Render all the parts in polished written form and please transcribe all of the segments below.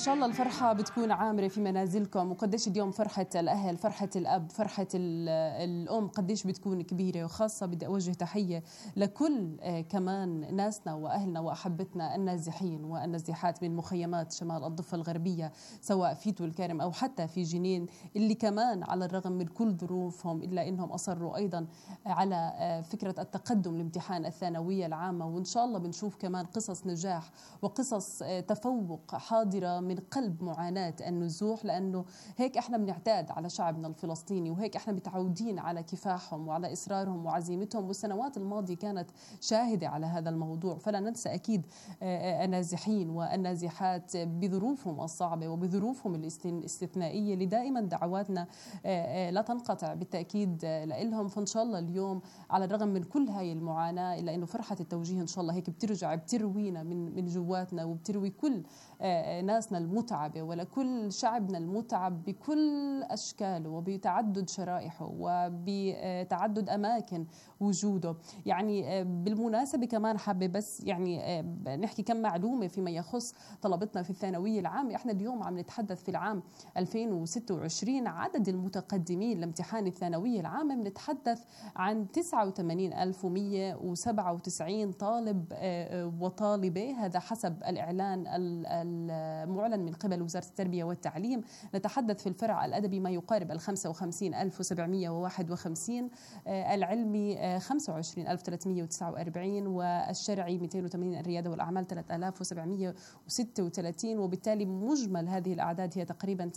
شاء الله الفرحة بتكون عامرة في منازلكم، وقديش اليوم فرحة الأهل، فرحة الأب، فرحة الأم قديش بتكون كبيرة. وخاصة بدي أوجه تحية لكل كمان ناسنا وأهلنا وأحبتنا النازحين والنازحات من مخيمات شمال الضفة الغربية، سواء في طول كرم أو حتى في جنين، اللي كمان على الرغم من كل ظروفهم إلا إنهم أصروا أيضا على فكرة التقدم لامتحان الثانوية العامة. وإن شاء الله بنشوف كمان قصص نجاح وقصص تفوق حاضرة من قلب معاناة النزوح، لأنه هيك احنا بنعتاد على شعبنا الفلسطيني، وهيك احنا متعودين على كفاحهم وعلى إصرارهم وعزيمتهم، والسنوات الماضية كانت شاهدة على هذا الموضوع. فلا ننسى أكيد النازحين والنازحات بظروفهم الصعبة وبظروفهم الاستثنائية، اللي دائما دعواتنا لا تنقطع بالتأكيد لهم. فإن شاء الله اليوم على الرغم من كل هاي المعاناة إلا أنه فرحة التوجيه إن شاء الله هيك بترجع بتروينا من جواتنا، وبتروي كل ناسنا المتعبة ولكل شعبنا المتعب بكل أشكاله وبتعدد شرائحه وبتعدد أماكن وجوده. يعني بالمناسبة كمان حابة بس يعني نحكي كم معلومة فيما يخص طلبتنا في الثانوية العامة. احنا اليوم عم نتحدث في العام 2026 عدد المتقدمين لامتحان الثانوية العامة بنتحدث عن 89,197 طالب وطالبة، هذا حسب الإعلان المعلن من قبل وزارة التربية والتعليم. نتحدث في الفرع الأدبي ما يقارب 55,751، العلمي 25,349، والشرعي 280، الريادة والأعمال 3,736. وبالتالي مجمل هذه الأعداد هي تقريبا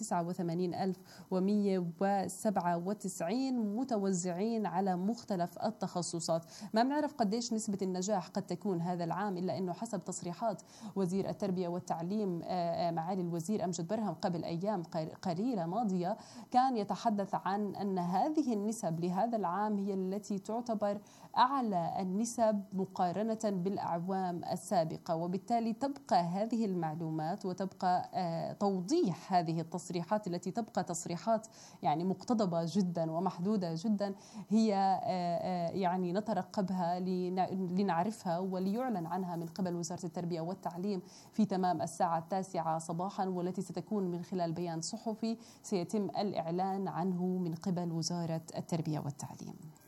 89,197 متوزعين على مختلف التخصصات. ما بنعرف قديش نسبة النجاح قد تكون هذا العام، إلا أنه حسب تصريحات وزير التربية والتعليم معالي الوزير أمجد برهم قبل أيام قليلة ماضية كان يتحدث عن أن هذه النسب لهذا العام هي التي تعتبر أعلى النسب مقارنة بالأعوام السابقة. وبالتالي تبقى هذه المعلومات وتبقى توضيح هذه التصريحات التي تبقى تصريحات يعني مقتضبة جدا ومحدودة جدا، هي يعني نترقبها لنعرفها وليعلن عنها من قبل وزارة التربية والتعليم في تمام الساعة 9 صباحا، والتي ستكون من خلال بيان صحفي سيتم الإعلان عنه من قبل وزارة التربية والتعليم.